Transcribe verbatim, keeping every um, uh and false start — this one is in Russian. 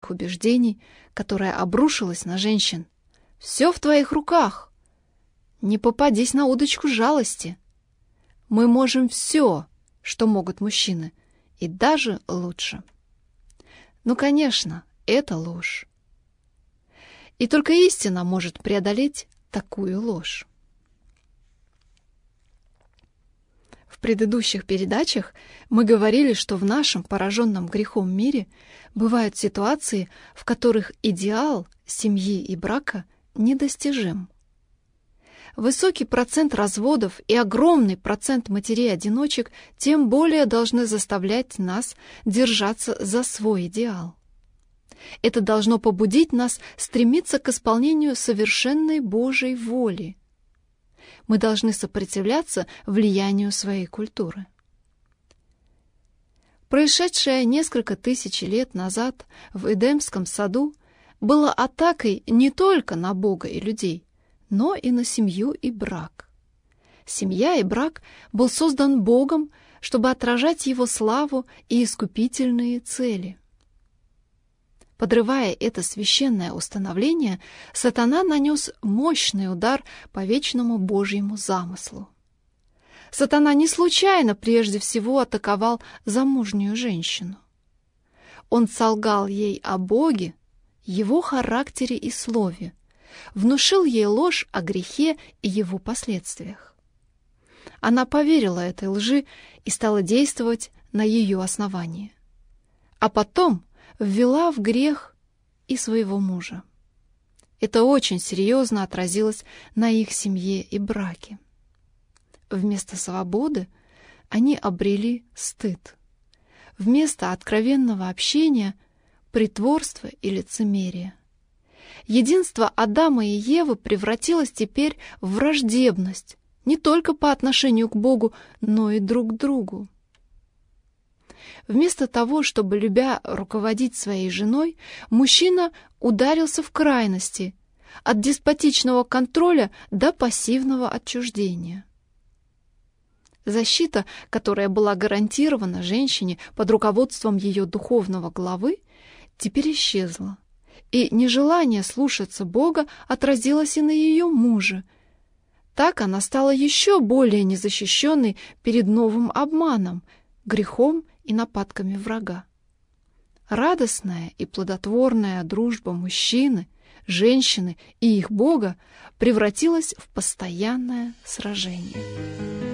лживых убеждений, которая обрушилась на женщин. Все в твоих руках. Не попадись на удочку жалости. Мы можем все, что могут мужчины, и даже лучше. Ну, конечно, это ложь. И только истина может преодолеть такую ложь. В предыдущих передачах мы говорили, что в нашем пораженном грехом мире бывают ситуации, в которых идеал семьи и брака недостижим. Высокий процент разводов и огромный процент матерей-одиночек тем более должны заставлять нас держаться за свой идеал. Это должно побудить нас стремиться к исполнению совершенной Божьей воли. Мы должны сопротивляться влиянию своей культуры. Происшедшее несколько тысяч лет назад в Эдемском саду было атакой не только на Бога и людей, но и на семью и брак. Семья и брак был создан Богом, чтобы отражать Его славу и искупительные цели. Подрывая это священное установление, сатана нанес мощный удар по вечному Божьему замыслу. Сатана не случайно прежде всего атаковал замужнюю женщину. Он солгал ей о Боге, Его характере и слове, внушил ей ложь о грехе и его последствиях. Она поверила этой лжи и стала действовать на ее основании. А потом ввела в грех и своего мужа. Это очень серьезно отразилось на их семье и браке. Вместо свободы они обрели стыд. Вместо откровенного общения — притворство и лицемерие. Единство Адама и Евы превратилось теперь в враждебность не только по отношению к Богу, но и друг к другу. Вместо того, чтобы, любя, руководить своей женой, мужчина ударился в крайности, от деспотичного контроля до пассивного отчуждения. Защита, которая была гарантирована женщине под руководством ее духовного главы, теперь исчезла, и нежелание слушаться Бога отразилось и на ее муже. Так она стала еще более незащищенной перед новым обманом, грехом и нападками врага. Радостная и плодотворная дружба мужчины, женщины и их Бога превратилась в постоянное сражение.